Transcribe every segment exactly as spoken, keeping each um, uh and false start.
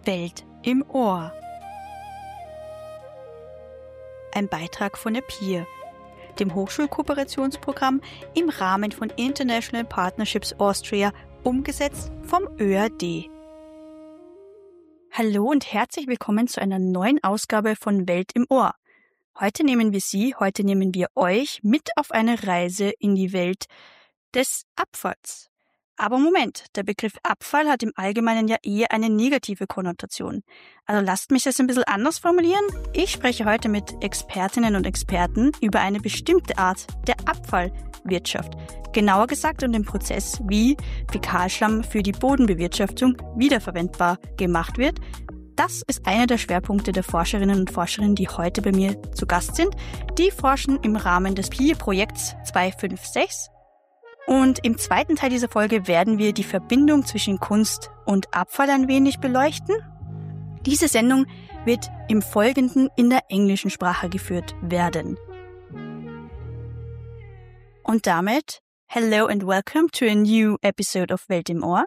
Welt im Ohr. Ein Beitrag von der P I R, dem Hochschulkooperationsprogramm im Rahmen von International Partnerships Austria, umgesetzt vom Ö R D. Hallo und herzlich willkommen zu einer neuen Ausgabe von Welt im Ohr. Heute nehmen wir Sie, heute nehmen wir euch mit auf eine Reise in die Welt des Abfalls. Aber Moment, der Begriff Abfall hat im Allgemeinen ja eher eine negative Konnotation. Also lasst mich das ein bisschen anders formulieren. Ich spreche heute mit Expertinnen und Experten über eine bestimmte Art der Abfallwirtschaft. Genauer gesagt um den Prozess, wie Fäkalschlamm für die Bodenbewirtschaftung wiederverwendbar gemacht wird. Das ist einer der Schwerpunkte der Forscherinnen und Forscher, die heute bei mir zu Gast sind. Die forschen im Rahmen des P I R-Projekts zwei fünf sechs. Und im zweiten Teil dieser Folge werden wir die Verbindung zwischen Kunst und Abfall ein wenig beleuchten. Diese Sendung wird im Folgenden in der englischen Sprache geführt werden. Und damit, hello and welcome to a new episode of Welt im Ohr.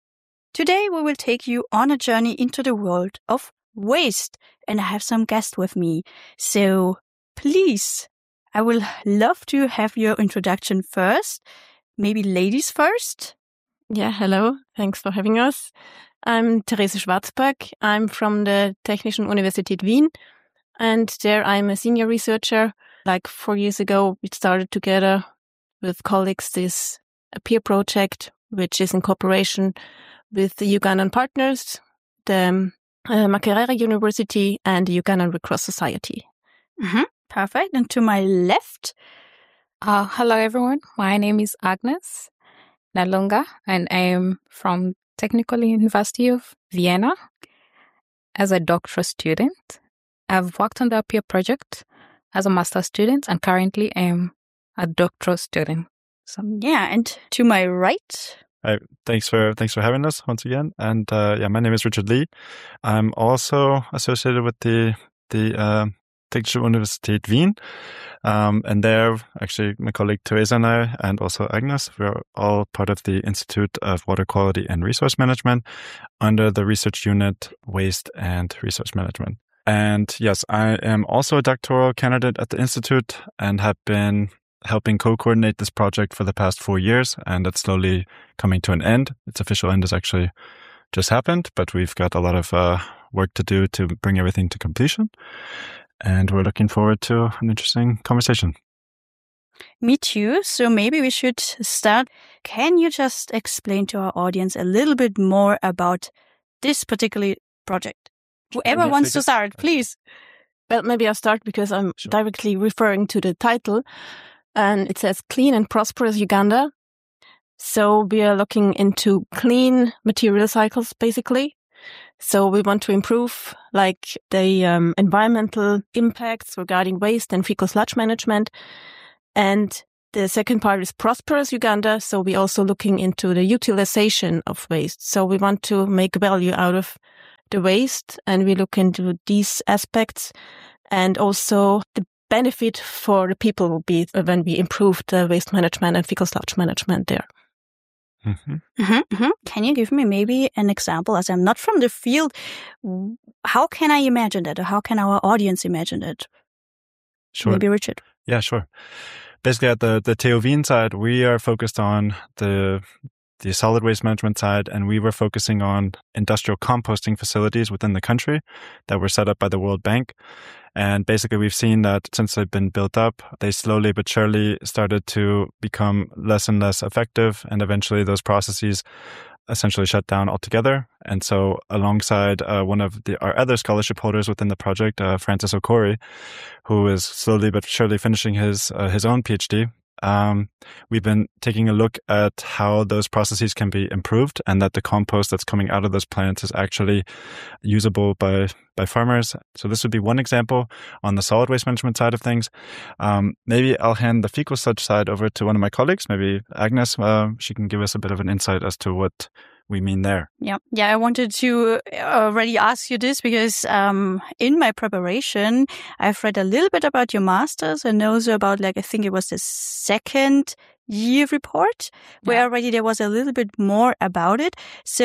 Today we will take you on a journey into the world of waste, and I have some guests with me. So please, I will love to have your introduction first. Maybe ladies first? Yeah, hello. Thanks for having us. I'm Therese Schwarzberg. I'm from the Technischen Universität Wien, and there I'm a senior researcher. Like four years ago, we started together with colleagues this a peer project, which is in cooperation with the Ugandan partners, the uh, Makerere University and the Ugandan Red Cross Society. Mm-hmm. Perfect. And to my left? Uh, hello, everyone. My name is Agnes Nalunga, and I am from Technical University of Vienna as a doctoral student. I've worked on the peer project as a master's student, and currently I am a doctoral student. So, yeah, and to my right? Hi, thanks for thanks for having us once again. And uh, yeah, my name is Richard Lee. I'm also associated with the the uh, Technische Universität Wien. Um, and there, actually, my colleague Teresa and I, and also Agnes, we're all part of the Institute of Water Quality and Resource Management under the research unit Waste and Resource Management. And yes, I am also a doctoral candidate at the Institute and have been helping co-coordinate this project for the past four years, and it's slowly coming to an end. Its official end has actually just happened, but we've got a lot of uh, work to do to bring everything to completion. And we're looking forward to an interesting conversation. Me too. So maybe we should start. Can you just explain to our audience a little bit more about this particular project? Whoever wants to start, please. Well, maybe I'll start because I'm Sure. directly referring to the title. And it says Clean and Prosperous Uganda. So we are looking into clean material cycles, basically. So we want to improve like the um, environmental impacts regarding waste and fecal sludge management. And the second part is prosperous Uganda. So we're also looking into the utilization of waste. So we want to make value out of the waste, and we look into these aspects. And also the benefit for the people will be when we improve the waste management and fecal sludge management there. Mm-hmm. Mm-hmm, mm-hmm. Can you give me maybe an example? As I'm not from the field, how can I imagine that? Or how can our audience imagine it? Sure. Maybe Richard. Yeah, sure. Basically, at the, the T O Wien side, we are focused on the the solid waste management side, and we were focusing on industrial composting facilities within the country that were set up by the World Bank. And basically, we've seen that since they've been built up, they slowly but surely started to become less and less effective, and eventually those processes essentially shut down altogether. And so alongside uh, one of the, our other scholarship holders within the project, uh, Francis Okori, who is slowly but surely finishing his uh, his own PhD, Um, we've been taking a look at how those processes can be improved, and that the compost that's coming out of those plants is actually usable by, by farmers. So this would be one example on the solid waste management side of things. Um, maybe I'll hand the fecal sludge side over to one of my colleagues, maybe Agnes. Uh, she can give us a bit of an insight as to what we mean there. Yeah, yeah. I wanted to already ask you this because um, in my preparation, I've read a little bit about your master's and also about, like, I think it was the second year report where Yeah. already there was a little bit more about it. So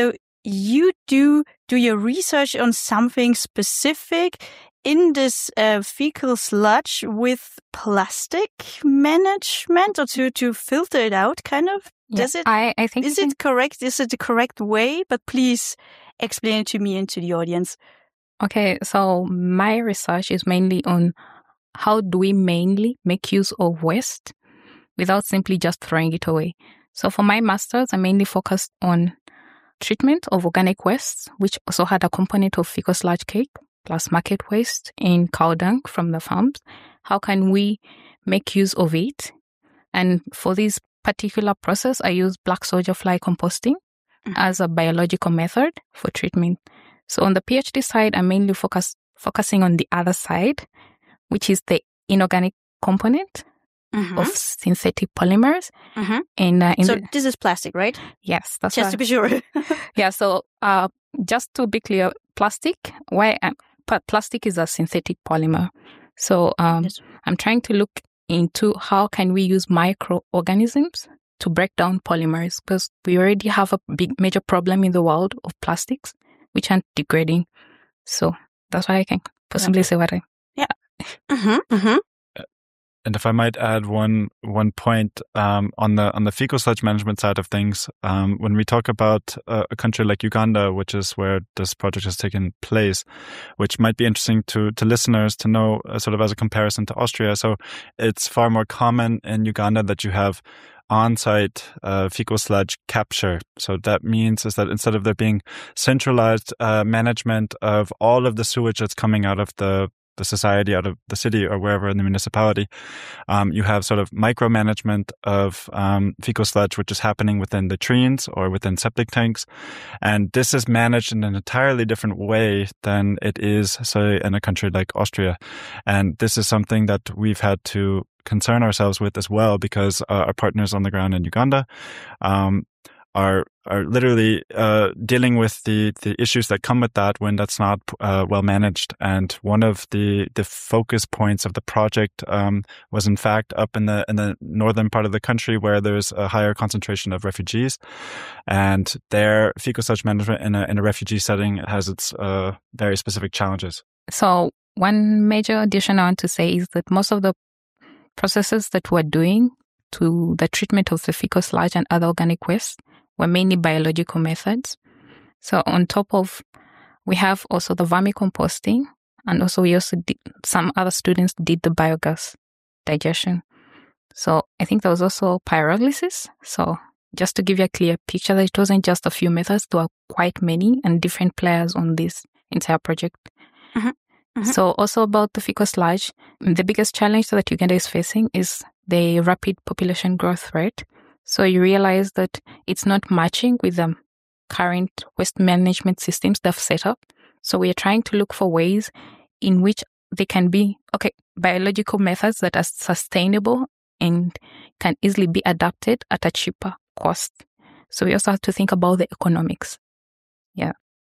you do do your research on something specific in this uh, fecal sludge with plastic management, or to, to filter it out, kind of? Yeah, Does it? I, I think Is it correct? Is it the correct way? But please explain it to me and to the audience. Okay, so my research is mainly on how do we mainly make use of waste without simply just throwing it away. So for my master's, I mainly focused on treatment of organic wastes, which also had a component of fecal sludge cake plus market waste in cow dung from the farms. How can we make use of it? And for this particular process, I use black soldier fly composting mm-hmm. as a biological method for treatment. So on the PhD side, I mainly focus focusing on the other side, which is the inorganic component mm-hmm. of synthetic polymers. Mm-hmm. And uh, in so the, this is plastic, right? Yes, that's just right. to be sure. yeah. So uh, just to be clear, plastic. Why? Um, plastic is a synthetic polymer. So um, yes. I'm trying to look into how can we use microorganisms to break down polymers, because we already have a big major problem in the world of plastics, which aren't degrading. So that's why I can possibly okay. say what I... Yeah. Mm-hmm, mm-hmm. And if I might add one one point um, on the on the fecal sludge management side of things, um, when we talk about uh, a country like Uganda, which is where this project has taken place, which might be interesting to to listeners to know, uh, sort of as a comparison to Austria. So it's far more common in Uganda that you have on-site uh, fecal sludge capture. So that means is that instead of there being centralized uh, management of all of the sewage that's coming out of the the society, out of the city or wherever in the municipality, um, you have sort of micromanagement of um, fecal sludge, which is happening within the latrines or within septic tanks. And this is managed in an entirely different way than it is, say, in a country like Austria. And this is something that we've had to concern ourselves with as well, because uh, our partners on the ground in Uganda um, are are literally uh, dealing with the, the issues that come with that when that's not uh, well managed. And one of the, the focus points of the project um, was in fact up in the in the northern part of the country where there's a higher concentration of refugees, and their fecal sludge management in a in a refugee setting has its uh, very specific challenges. So one major addition I want to say is that most of the processes that we're doing to the treatment of the fecal sludge and other organic waste were mainly biological methods. So on top of, we have also the vermicomposting, and also we also did, some other students did the biogas digestion. So I think there was also pyrolysis. So just to give you a clear picture that it wasn't just a few methods, there were quite many and different players on this entire project. Mm-hmm. Mm-hmm. So also about the fecal sludge, the biggest challenge that Uganda is facing is the rapid population growth rate. So you realize that it's not matching with the current waste management systems they've set up. So we are trying to look for ways in which they can be, okay, biological methods that are sustainable and can easily be adapted at a cheaper cost. So we also have to think about the economics. Yeah.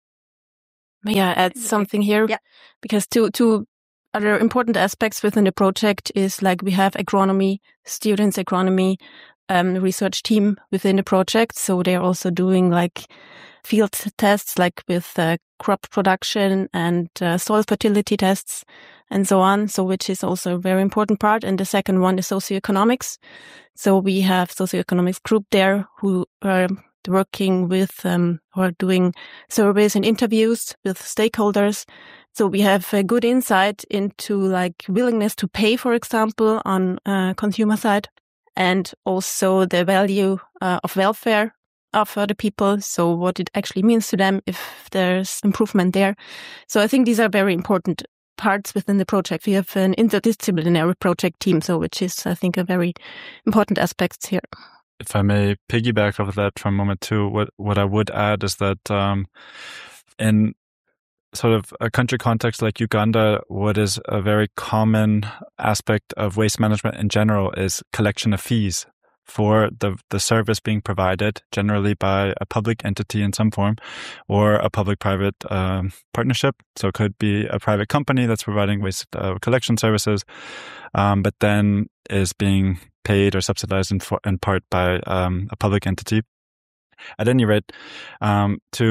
May I add something here? Yeah. Because two, two other important aspects within the project is like we have agronomy, students agronomy, um, research team within the project. So they're also doing like field tests, like with uh, crop production and uh, soil fertility tests and so on. So which is also a very important part. And the second one is socioeconomics. So we have socioeconomics group there who are working with um, or doing surveys and interviews with stakeholders. So we have a good insight into like willingness to pay, for example, on uh, consumer side, and also the value uh, of welfare of other people. So what it actually means to them if there's improvement there. So I think these are very important parts within the project. We have an interdisciplinary project team, so which is, I think, a very important aspect here. If I may piggyback off of that for a moment too, what, what I would add is that um, in sort of a country context like Uganda, what is a very common aspect of waste management in general is collection of fees for the the service being provided, generally by a public entity in some form or a public-private um, partnership. So it could be a private company that's providing waste uh, collection services, um, but then is being paid or subsidized in, for, in part by um, a public entity. At any rate, um, to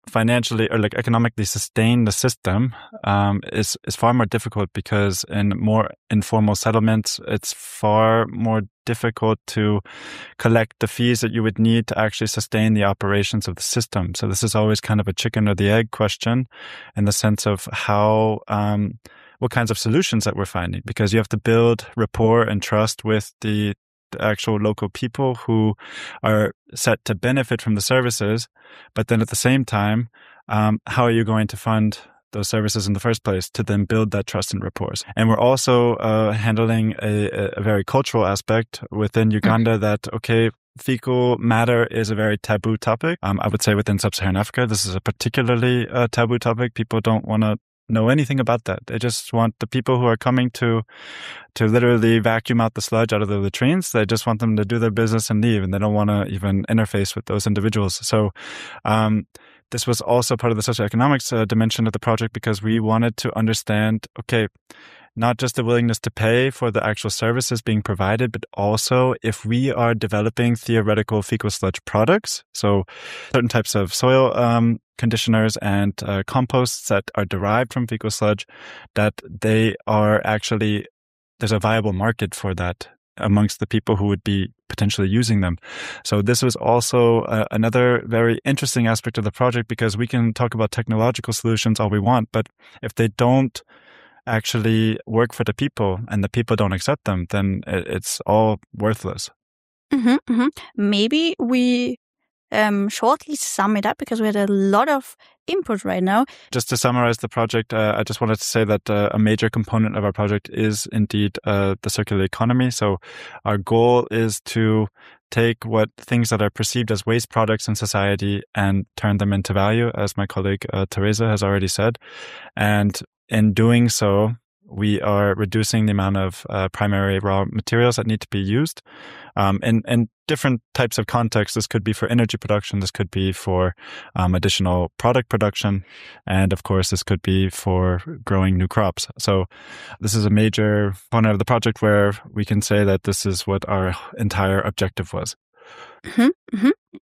financially or like economically sustain the system um, is is far more difficult, because in more informal settlements, it's far more difficult to collect the fees that you would need to actually sustain the operations of the system. So this is always kind of a chicken or the egg question, in the sense of how um, what kinds of solutions that we're finding, because you have to build rapport and trust with the the actual local people who are set to benefit from the services. But then at the same time, um, how are you going to fund those services in the first place to then build that trust and rapport? And we're also uh, handling a, a very cultural aspect within Uganda mm-hmm. that, okay, fecal matter is a very taboo topic. Um, I would say within sub-Saharan Africa, this is a particularly uh, taboo topic. People don't want to know anything about that. They just want the people who are coming to to literally vacuum out the sludge out of the latrines. They just want them to do their business and leave, and they don't want to even interface with those individuals. So um, this was also part of the socioeconomics uh, dimension of the project, because we wanted to understand, okay, not just the willingness to pay for the actual services being provided, but also if we are developing theoretical fecal sludge products, so certain types of soil um, conditioners and uh, composts that are derived from fecal sludge, that they are actually, there's a viable market for that amongst the people who would be potentially using them. So this was also uh, another very interesting aspect of the project, because we can talk about technological solutions all we want, but if they don't actually work for the people and the people don't accept them, then it's all worthless. Mm-hmm, mm-hmm. Maybe we um, shortly sum it up, because we had a lot of input right now. Just to summarize the project, uh, I just wanted to say that uh, a major component of our project is indeed uh, the circular economy. So our goal is to take what things that are perceived as waste products in society and turn them into value, as my colleague uh, Teresa has already said. And in doing so, we are reducing the amount of uh, primary raw materials that need to be used. Um, in, in different types of contexts, this could be for energy production, this could be for um, additional product production, and of course, this could be for growing new crops. So this is a major component of the project where we can say that this is what our entire objective was. Mm-hmm. Mm-hmm.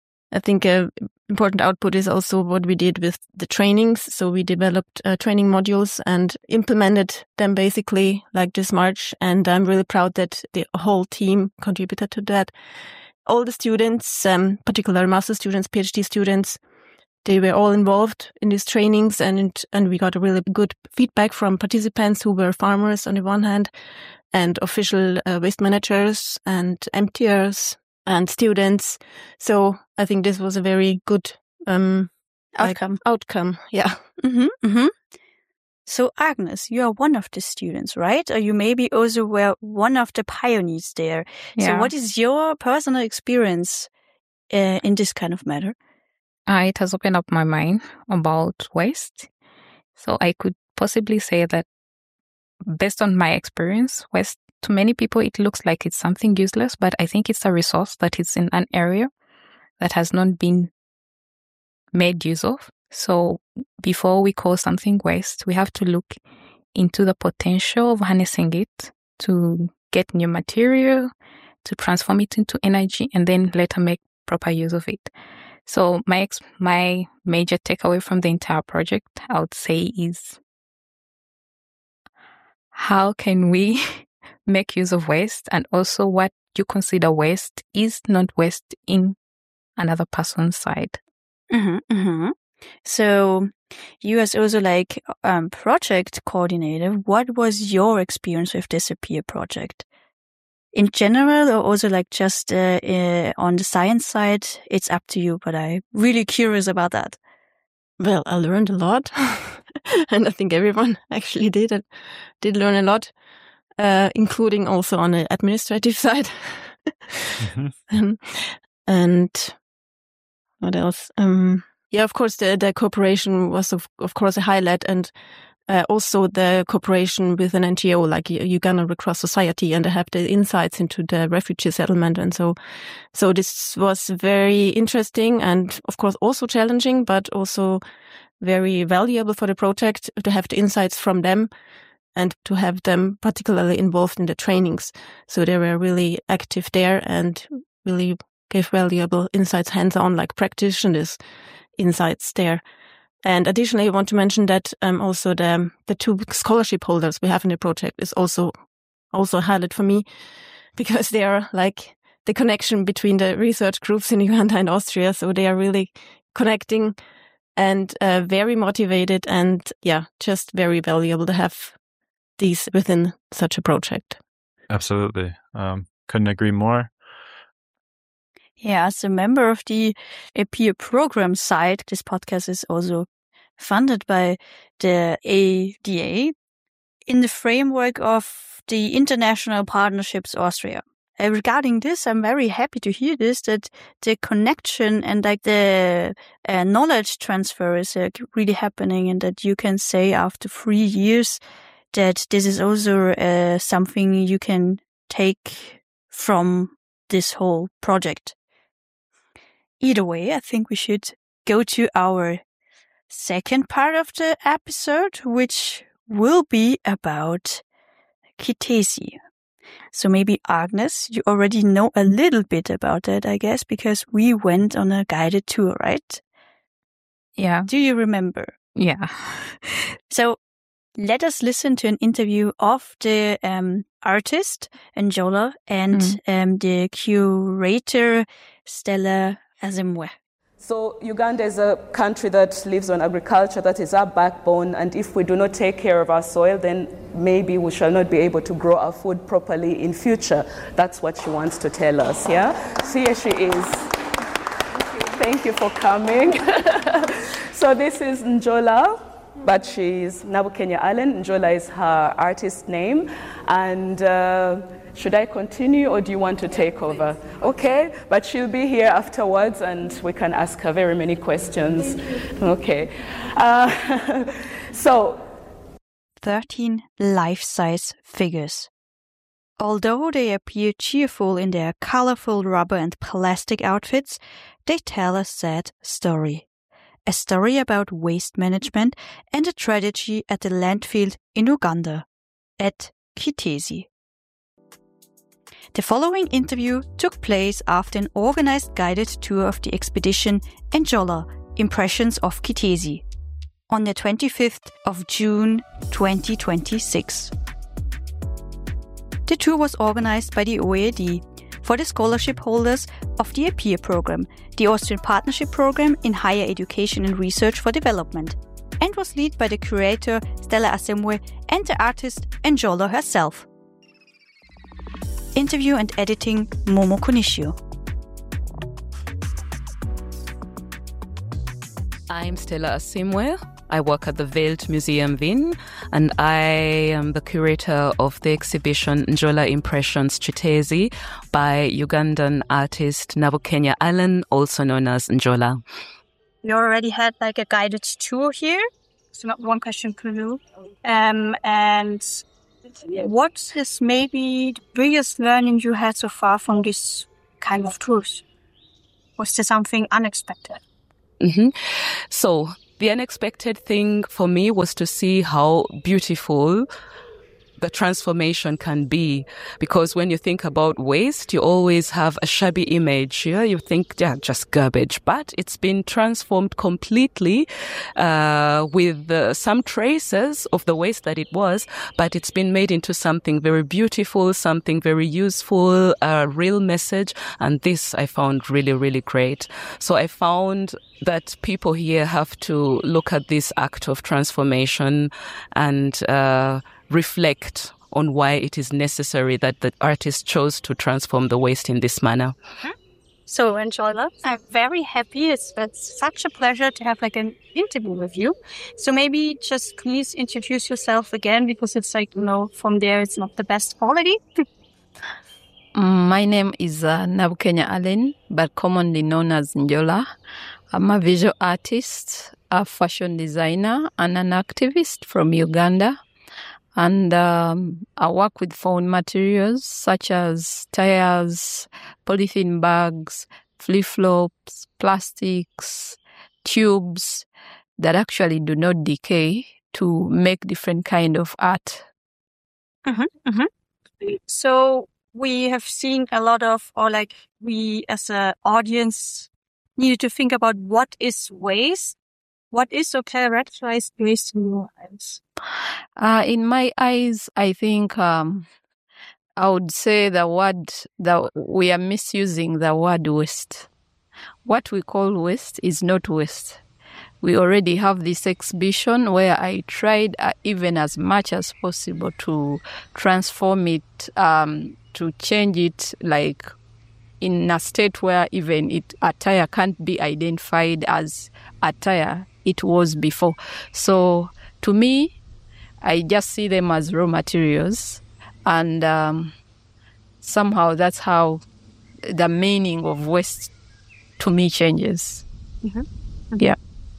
I think an important output is also what we did with the trainings. So we developed uh, training modules and implemented them basically like this March. And I'm really proud that the whole team contributed to that. All the students, um, particularly master students, PhD students, they were all involved in these trainings, and and we got a really good feedback from participants who were farmers on the one hand, and official uh, waste managers and emptiers and students. So I think this was a very good um, outcome. Like, outcome, yeah. Mm-hmm, mm-hmm. So Agnes, you are one of the students, right? Or you maybe also were one of the pioneers there. Yeah. So what is your personal experience uh, in this kind of matter? Uh, it has opened up my mind about waste. So I could possibly say that based on my experience, waste, to many people, it looks like it's something useless, but I think it's a resource that is in an area that has not been made use of. So before we call something waste, we have to look into the potential of harnessing it to get new material, to transform it into energy, and then later make proper use of it. So my ex- my major takeaway from the entire project, I would say, is how can we make use of waste, and also what you consider waste is not waste in another person's side. Mm-hmm, mm-hmm. So you as also like um, project coordinator, what was your experience with Disappear project? In general, or also like just uh, uh, on the science side, it's up to you, but I'm really curious about that. Well, I learned a lot, and I think everyone actually did it, did learn a lot, uh, including also on the administrative side. Mm-hmm. um, and what else? Um, yeah, of course, the, the cooperation was, of, of course, a highlight, and uh, also the cooperation with an N G O like Uganda Red Cross Society, and they have the insights into the refugee settlement. And so, so this was very interesting and, of course, also challenging, but also very valuable for the project to have the insights from them and to have them particularly involved in the trainings. So they were really active there and really gave valuable insights hands-on, like practitioners insights there. And additionally, I want to mention that um, also the the two scholarship holders we have in the project is also also a highlight for me, because they are like the connection between the research groups in Uganda and Austria. So they are really connecting and uh, very motivated, and yeah, just very valuable to have these within such a project. Absolutely. Um, couldn't agree more. Yeah, as a member of the APPEAR program side, this podcast is also funded by the A D A in the framework of the International Partnerships Austria. Uh, regarding this, I'm very happy to hear this, that the connection and like the uh, knowledge transfer is uh, really happening, and that you can say after three years that this is also uh, something you can take from this whole project. Either way, I think we should go to our second part of the episode, which will be about Kitaisi. So maybe Agnes, you already know a little bit about that, I guess, because we went on a guided tour, right? Yeah. Do you remember? Yeah. So let us listen to an interview of the um, artist, Njola, and mm. um, the curator, Stella Asemwe. So Uganda is a country that lives on agriculture, that is our backbone, and if we do not take care of our soil, then maybe we shall not be able to grow our food properly in future. That's what she wants to tell us, yeah? So here she is. Thank you for coming. So this is Njola, but she's Nabukenya Allen. Njola is her artist name, and uh, should I continue or do you want to take over? Okay, but she'll be here afterwards and we can ask her very many questions. Okay. Uh, so. thirteen life-size figures. Although they appear cheerful in their colorful rubber and plastic outfits, they tell a sad story. A story about waste management and a tragedy at the landfill in Uganda, at Kitaisi. The following interview took place after an organized guided tour of the expedition Njola, Impressions of Kitaisi, on the twenty-fifth of June twenty twenty-six. The tour was organized by the O E A D for the scholarship holders of the APPEAR program, the Austrian Partnership Program in Higher Education and Research for Development, and was led by the curator Stella Asemwe and the artist Njola herself. Interview and editing Momo Konishio. I'm Stella Asemwe. I work at the Welt Museum Wien, and I am the curator of the exhibition Njola Impressions Kitaisi by Ugandan artist Nabukenya Allen, also known as Njola. We already had like a guided tour here, so not one question per you. Um, and what is maybe the biggest learning you had so far from this kind of tours? Was there something unexpected? Mm-hmm. So the unexpected thing for me was to see how beautiful the transformation can be. Because when you think about waste, you always have a shabby image. Yeah? You think, yeah, just garbage. But it's been transformed completely uh, with uh, some traces of the waste that it was. But it's been made into something very beautiful, something very useful, a real message. And this I found really, really great. So I found that people here have to look at this act of transformation and uh, reflect on why it is necessary that the artist chose to transform the waste in this manner. So, Njola, I'm very happy. It's, it's such a pleasure to have like an interview with you. So maybe just please introduce yourself again, because it's like, you know, from there it's not the best quality. My name is uh, Nabukenya Allen, but commonly known as Njola. I'm a visual artist, a fashion designer, and an activist from Uganda. And um, I work with found materials such as tires, polythene bags, flip-flops, plastics, tubes that actually do not decay to make different kind of art. Mm-hmm, mm-hmm. So we have seen a lot of, or like we as an audience needed to think about what is waste, what is so characterized waste in your eyes? Uh, in my eyes, I think um, I would say the word that we are misusing the word waste. What we call waste is not waste. We already have this exhibition where I tried uh, even as much as possible to transform it, um, to change it like in a state where even it attire can't be identified as attire it was before. So to me, I just see them as raw materials, and um, somehow that's how the meaning of waste to me changes. Mm-hmm. Mm-hmm. Yeah.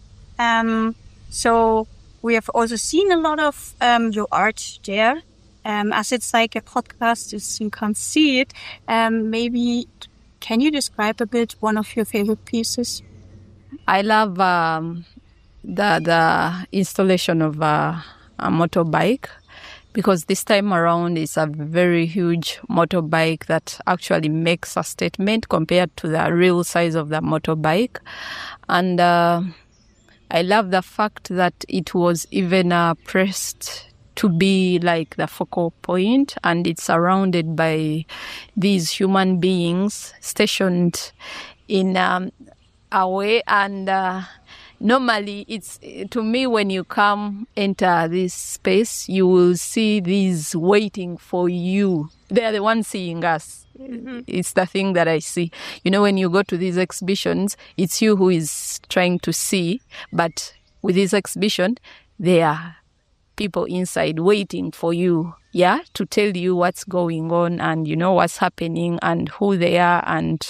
Um, so we have also seen a lot of um, your art there. Um, as it's like a podcast, as you can't see it, um, maybe can you describe a bit one of your favorite pieces? I love um, the the installation of uh, a motorbike, because this time around it's a very huge motorbike that actually makes a statement compared to the real size of the motorbike. And uh, I love the fact that it was even uh, pressed to be like the focal point, and it's surrounded by these human beings stationed in um, a way. And uh, normally, it's to me, when you come enter this space, you will see these waiting for you. They are the ones seeing us. Mm-hmm. It's the thing that I see. You know, when you go to these exhibitions, it's you who is trying to see. But with this exhibition, there are people inside waiting for you, yeah, to tell you what's going on and, you know, what's happening and who they are. And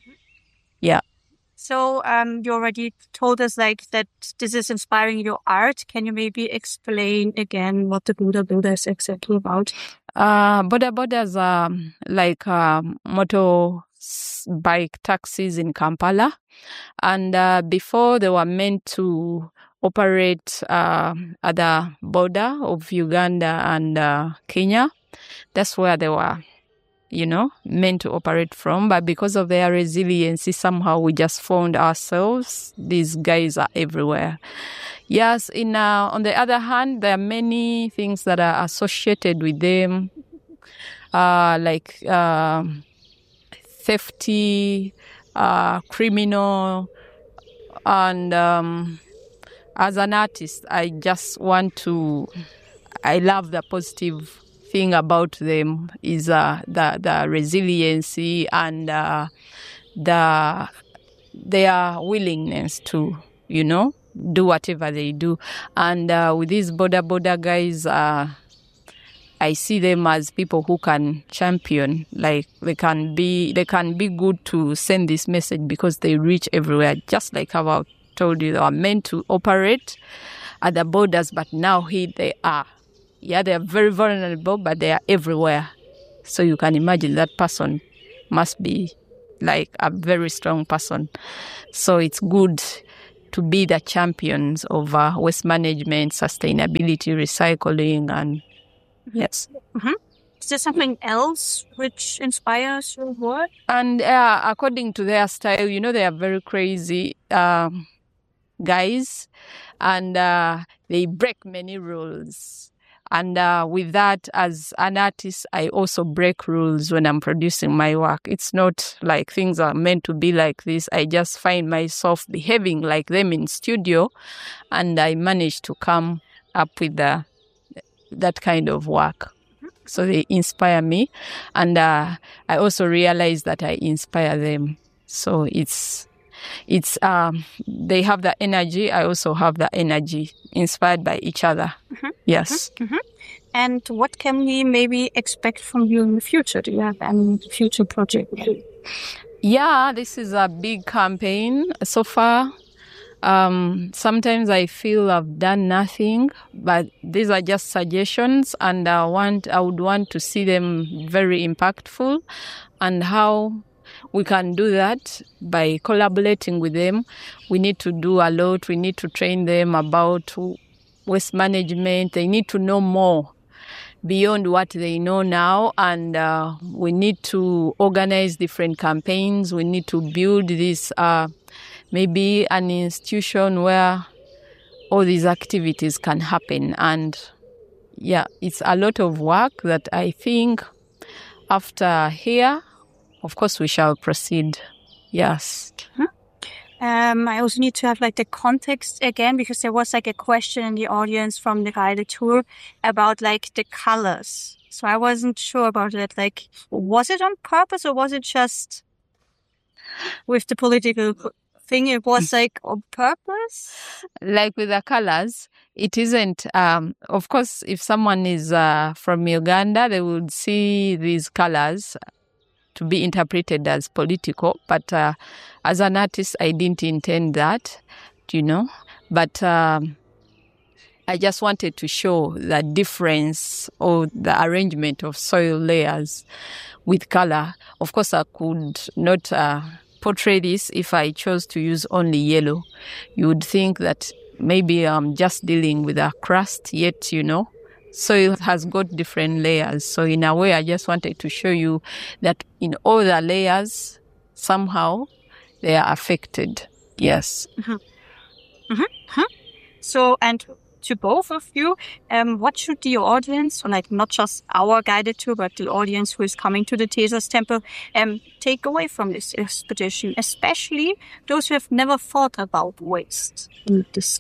yeah. So um, you already told us like that this is inspiring your art. Can you maybe explain again what the Boda Boda is exactly about? Uh, Boda Bodas are um, like uh, motor bike taxis in Kampala. And uh, before they were meant to operate uh, at the border of Uganda and uh, Kenya. That's where they were, you know, meant to operate from. But because of their resiliency, somehow we just found ourselves. These guys are everywhere. Yes, in uh, on the other hand, there are many things that are associated with them, uh, like uh, theft, uh, criminal, and um, as an artist, I just want to, I love the positive thing about them is uh, the the resiliency and uh, the their willingness to, you know, do whatever they do. And uh, with these Boda Boda guys, uh, I see them as people who can champion. Like they can be, they can be good to send this message because they reach everywhere. Just like how I told you, they are meant to operate at the borders, but now here they are. Yeah, they are very vulnerable, but they are everywhere. So you can imagine that person must be like a very strong person. So it's good to be the champions of uh, waste management, sustainability, recycling, and yes. Mm-hmm. Is there something else which inspires your work? And uh, according to their style, you know, they are very crazy um, guys, and uh, they break many rules. And uh, with that, as an artist, I also break rules when I'm producing my work. It's not like things are meant to be like this. I just find myself behaving like them in studio, and I manage to come up with the, that kind of work. So they inspire me, and uh, I also realize that I inspire them. So it's it's um, they have the energy. I also have the energy, inspired by each other. Mm-hmm. Yes. Mm-hmm. And what can we maybe expect from you in the future? Do you have any future project? Yeah, this is a big campaign so far. Um, sometimes I feel I've done nothing, but these are just suggestions, and I want I would want to see them very impactful, and how we can do that by collaborating with them. We need to do a lot. We need to train them about waste management. They need to know more beyond what they know now, and uh, we need to organize different campaigns. We need to build this uh, maybe an institution where all these activities can happen. And yeah, it's a lot of work that I think after here, of course, we shall proceed. Yes. Mm-hmm. Um, I also need to have like the context again, because there was like a question in the audience from the guided tour about like the colors. So I wasn't sure about it. Like, was it on purpose or was it just with the political thing? It was like on purpose? Like with the colors, it isn't. Um, of course, if someone is uh, from Uganda, they would see these colors to be interpreted as political. But uh, as an artist, I didn't intend that, you know. But um, I just wanted to show the difference or the arrangement of soil layers with color. Of course, I could not uh, portray this if I chose to use only yellow. You would think that maybe I'm just dealing with a crust, yet, you know, soil has got different layers. So in a way, I just wanted to show you that in all the layers, somehow they are affected. Yes. Mm-hmm. Mm-hmm. So, and to both of you, um, what should the audience, or like not just our guided tour, but the audience who is coming to the Theseus Temple, um, take away from this expedition, especially those who have never thought about waste in this?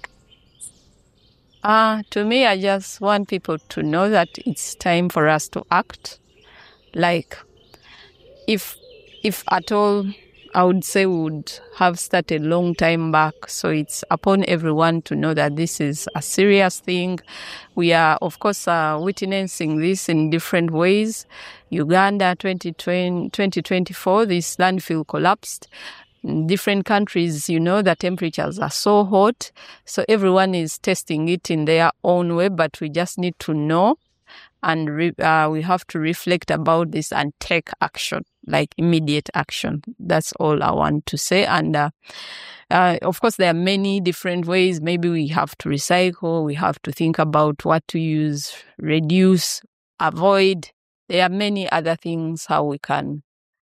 Uh, to me, I just want people to know that it's time for us to act. Like, if if at all, I would say we would have started long time back. So it's upon everyone to know that this is a serious thing. We are, of course, uh, witnessing this in different ways. Uganda twenty twenty, twenty twenty-four, this landfill collapsed. In different countries, you know, the temperatures are so hot. So everyone is testing it in their own way, but we just need to know. And re- uh, we have to reflect about this and take action, like immediate action. That's all I want to say. And uh, uh, of course, there are many different ways. Maybe we have to recycle. We have to think about what to use, reduce, avoid. There are many other things how we can.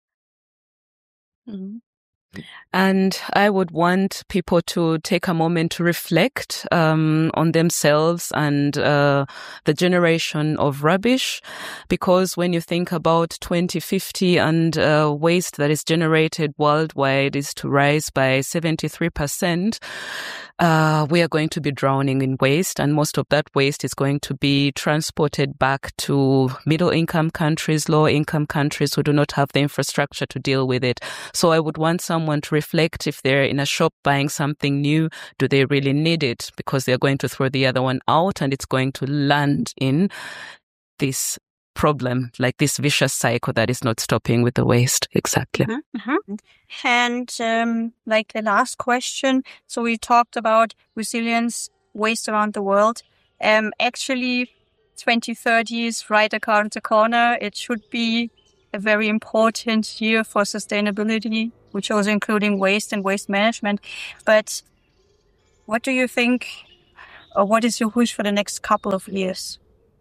Mm-hmm. And I would want people to take a moment to reflect um, on themselves and uh, the generation of rubbish, because when you think about twenty fifty and uh, waste that is generated worldwide is to rise by seventy-three percent, uh, we are going to be drowning in waste, and most of that waste is going to be transported back to middle-income countries, lower-income countries who do not have the infrastructure to deal with it. So I would want someone to reflect if they're in a shop buying something new, do they really need it? Because they're going to throw the other one out and it's going to land in this problem, like this vicious cycle that is not stopping with the waste. Exactly. Mm-hmm. Mm-hmm. And um, like the last question, so we talked about resilience, waste around the world. Um, actually, twenty thirty is right around the corner. It should be a very important year for sustainability, which also including waste and waste management. But what do you think, or what is your wish for the next couple of years?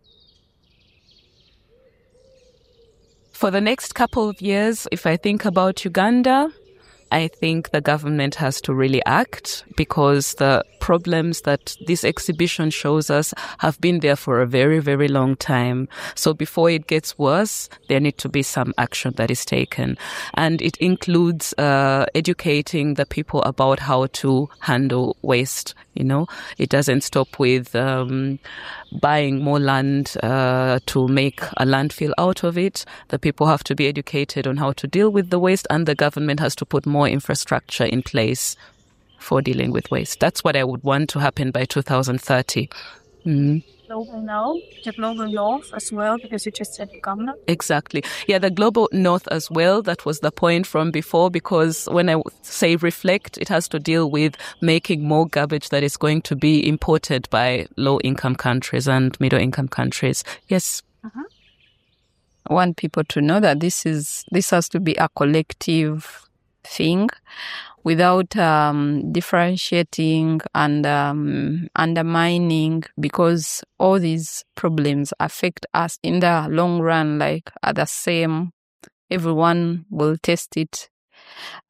For the next couple of years, if I think about Uganda, I think the government has to really act, because the problems that this exhibition shows us have been there for a very, very long time. So before it gets worse, there need to be some action that is taken. And it includes uh, educating the people about how to handle waste. You know, it doesn't stop with um, buying more land uh, to make a landfill out of it. The people have to be educated on how to deal with the waste, and the government has to put more infrastructure in place for dealing with waste. That's what I would want to happen by two thousand thirty. Mm-hmm. Global now, the global north as well, because you just said Uganda. Exactly. Yeah, the global north as well. That was the point from before, because when I say reflect, it has to deal with making more garbage that is going to be imported by low-income countries and middle-income countries. Yes. Uh-huh. I want people to know that this is this has to be a collective thing, without um, differentiating and um, undermining, because all these problems affect us in the long run, like are the same. Everyone will test it.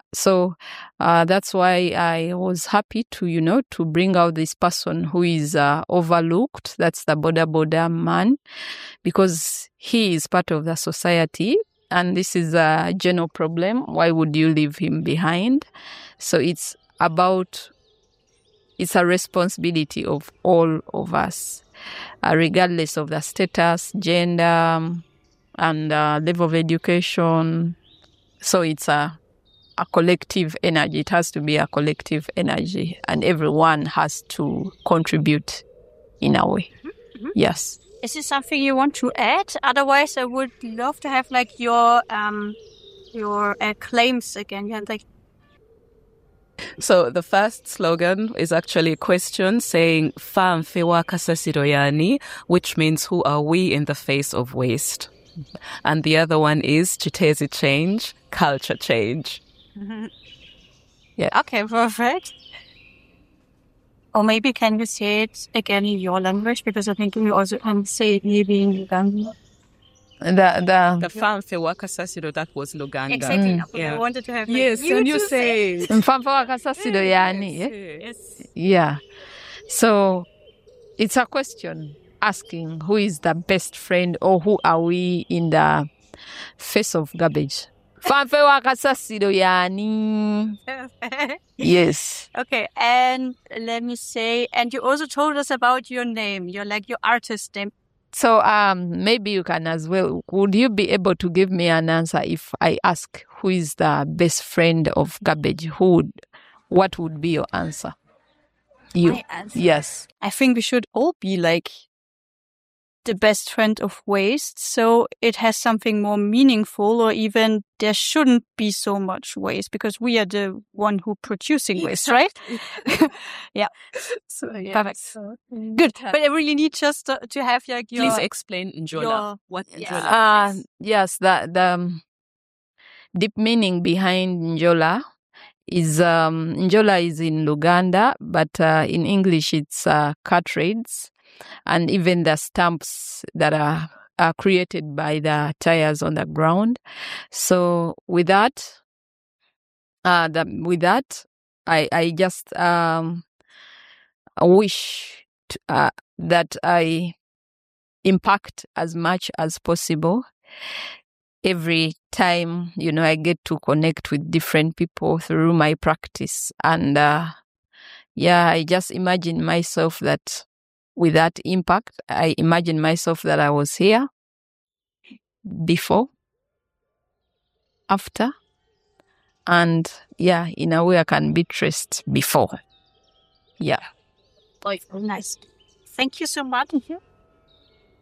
So uh, that's why I was happy to, you know, to bring out this person who is uh, overlooked. That's the Boda Boda man, because he is part of the society. And this is a general problem. Why would you leave him behind? So it's about, it's a responsibility of all of us, uh, regardless of the status, gender, and uh, level of education. So it's a, a collective energy. It has to be a collective energy, and everyone has to contribute in a way. Mm-hmm. Yes. Is this something you want to add? Otherwise, I would love to have like your um your uh, claims again. You have like. So the first slogan is actually a question saying "Fa mfe wa kasasiro yani," which means who are we in the face of waste, and the other one is "Chitezi change, culture change." Mm-hmm. Yeah. Okay, perfect. Or maybe can you say it again in your language, because I think you also can say it maybe in Uganda. The the The fa mfe wa kasasiro, that was Luganda. Exactly. Mm. Okay, Yeah. I wanted to have like, Yes, you and you to say it. Mfamfa wa kasasiro yani. eh? Yes. Yeah. So it's a question asking who is the best friend, or who are we in the face of garbage. Mfamfa wa kasasiro yani. Yes. Okay, and let me say, and you also told us about your name, your like your artist name. So um, maybe you can as well. Would you be able to give me an answer if I ask who is the best friend of garbage? Who would, what would be your answer? You. My answer? Yes. I think we should all be like the best friend of waste, so it has something more meaningful, or even there shouldn't be so much waste because we are the one who producing waste, right? Yeah. So, yeah. Perfect. So, Good. But I really need just to, to have like your. please explain Njola. your- What Yeah. Njola Uh, is. yes, the, the um, deep meaning behind Njola is um, Njola is in Luganda, but uh, in English it's uh, cartridges, and even the stamps that are, are created by the tires on the ground. So with that, uh, the, with that, I I just um wish to, uh, that I impact as much as possible. Every time, you know, I get to connect with different people through my practice. And uh, yeah, I just imagine myself that with that impact, I imagine myself that I was here before, after, and yeah, in a way I can be traced before. Yeah. Like, nice. Thank you so much.